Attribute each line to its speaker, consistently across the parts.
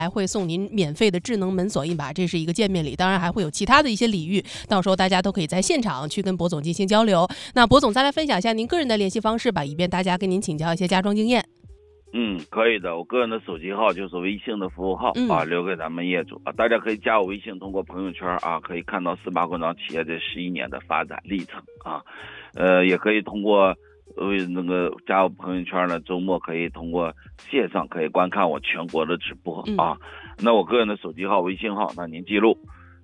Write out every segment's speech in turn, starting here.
Speaker 1: 还会送您免费的智能门锁一把，这是一个见面礼。当然还会有其他的一些礼遇，到时候大家都可以在现场去跟博总进行交流。那博总再来分享一下您个人的联系方式吧，以便大家跟您请教一些家装经验。
Speaker 2: 可以的。我个人的手机号就是微信的服务号留给咱们业主大家可以加我微信，通过朋友圈可以看到488馆长企业这11年的发展历程也可以通过那个加我朋友圈呢，周末可以通过线上可以观看我全国的直播那我个人的手机号微信号，那您记录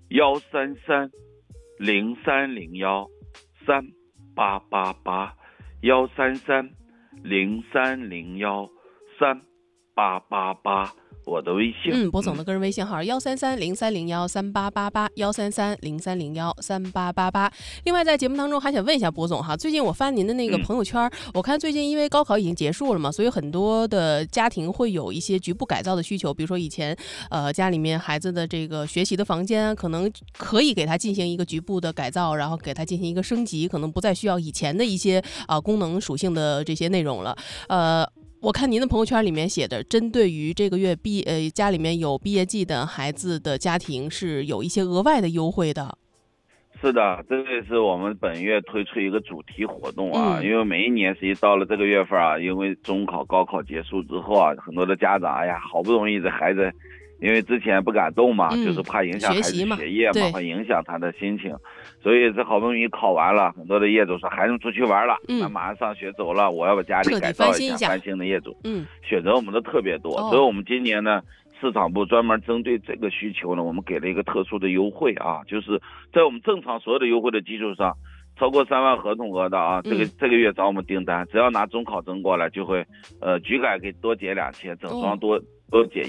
Speaker 2: 13303013888，13303013888，我的微信。
Speaker 1: 博总的个人微信号13303013888，13303013888。另外在节目当中还想问一下博总最近我翻您的那个朋友圈，我看最近因为高考已经结束了嘛，所以很多的家庭会有一些局部改造的需求，比如说以前家里面孩子的这个学习的房间可能可以给他进行一个局部的改造，然后给他进行一个升级，可能不再需要以前的一些功能属性的这些内容了。我看您的朋友圈里面写的，针对于这个月家里面有毕业季的孩子的家庭是有一些额外的优惠的。
Speaker 2: 是的，这个是我们本月推出一个主题活动因为每一年实际到了这个月份因为中考高考结束之后很多的家长好不容易这孩子因为之前不敢动嘛就是怕影响孩子学业嘛会影响他的心情，所以这好不容易考完了，很多的业主说孩子出去玩了那马上上学走了，我要把家里改造一下，翻新的业主选择我们的特别多所以我们今年呢市场部专门针对这个需求呢，我们给了一个特殊的优惠就是在我们正常所有的优惠的基础上，超过3万合同额的这个月找我们订单，只要拿中考证过来就会局改给多减2000，整装多减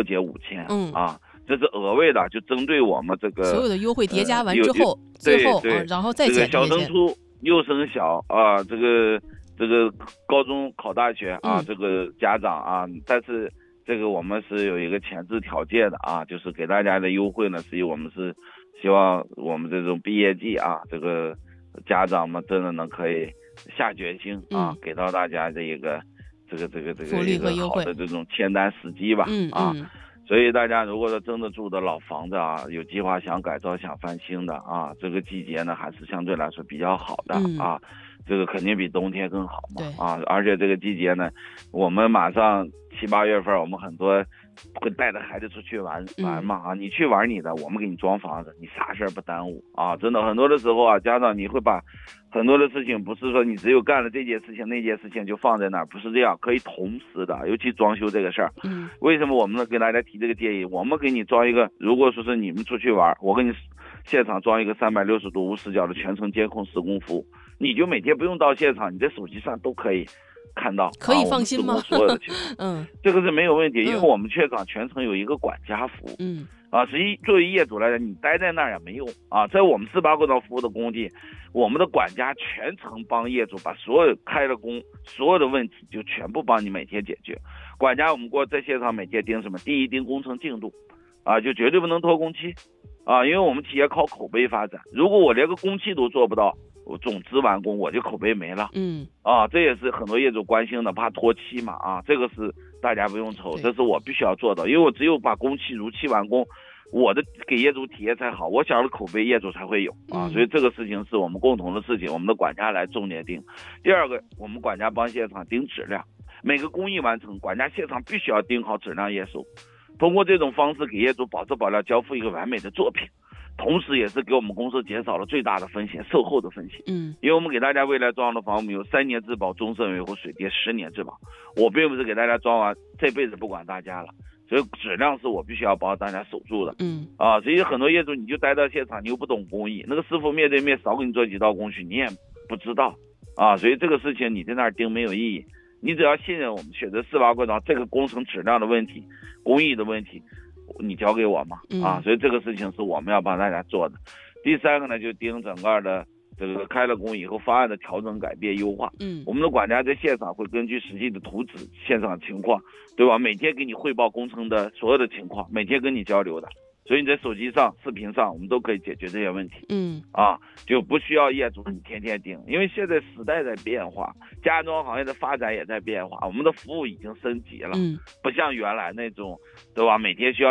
Speaker 2: 5000这是额外的，就针对我们这个
Speaker 1: 所有的优惠叠加完之后最后然后再减
Speaker 2: 这个小升初幼升小这个高中考大学这个家长但是这个我们是有一个前置条件的就是给大家的优惠呢，实际我们是希望我们这种毕业季这个家长们真的能可以下决心给到大家这个
Speaker 1: 福利和优惠
Speaker 2: 好的这种签单时机吧所以大家如果说真的住的老房子有计划想改造想翻新的这个季节呢还是相对来说比较好的这个肯定比冬天更好嘛而且这个季节呢，我们马上7、8月份我们很多会带着孩子出去玩嘛你去玩你的，我们给你装房子，你啥事儿不耽误真的很多的时候家长你会把很多的事情不是说你只有干了这件事情那件事情就放在那儿，不是这样，可以同时的，尤其装修这个事儿为什么我们能给大家提这个建议，我们给你装一个，如果说是你们出去玩，我给你现场装一个360度无死角的全程监控施工服务，你就每天不用到现场，你在手机上都可以看到，
Speaker 1: 可以放心吗？
Speaker 2: 所有的情况这个是没有问题因为我们现场全程有一个管家服务实际作为业主来讲，你待在那儿也没用在我们488馆长服务的工地，我们的管家全程帮业主把所有开了工所有的问题就全部帮你每天解决。管家我们在现场每天盯什么？第一盯工程进度就绝对不能拖工期因为我们企业靠口碑发展，如果我连个工期都做不到，我总值完工我就口碑没了这也是很多业主关心的，怕拖期嘛这个是大家不用愁，这是我必须要做到，因为我只有把工期如期完工，我的给业主体验才好，我想的口碑业主才会有所以这个事情是我们共同的事情，我们的管家来重点盯。第二个，我们管家帮现场盯质量，每个工艺完成，管家现场必须要盯好质量验收，通过这种方式给业主保质保量，交付一个完美的作品，同时也是给我们公司减少了最大的风险，售后的风险因为我们给大家未来装的房屋有3年质保、终身维护、水电10年质保，我并不是给大家装完这辈子不管大家了，所以质量是我必须要帮大家守住的所以很多业主你就待到现场，你又不懂工艺，那个师傅面对面少给你做几道工序你也不知道所以这个事情你在那儿盯没有意义，你只要信任我们，选择488馆长，这个工程质量的问题工艺的问题你交给我嘛所以这个事情是我们要帮大家做的。第三个呢，就盯整个的这个开了工以后方案的调整改变优化我们的管家在现场会根据实际的图纸现场情况对吧，每天给你汇报工程的所有的情况，每天跟你交流的所以你在手机上、视频上，我们都可以解决这些问题。就不需要业主你天天盯，因为现在时代在变化，家装行业的发展也在变化，我们的服务已经升级了，不像原来那种，对吧？每天需要